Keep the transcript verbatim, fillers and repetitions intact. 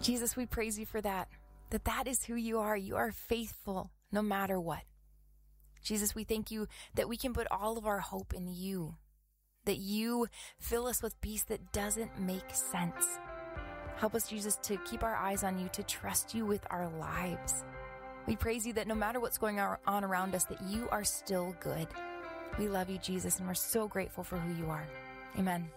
Jesus, we praise you for that, that that is who you are. You are faithful no matter what. Jesus, we thank you that we can put all of our hope in you, that you fill us with peace that doesn't make sense. Help us, Jesus, to keep our eyes on you, to trust you with our lives. We praise you that no matter what's going on around us, that you are still good. We love you, Jesus, and we're so grateful for who you are. Amen.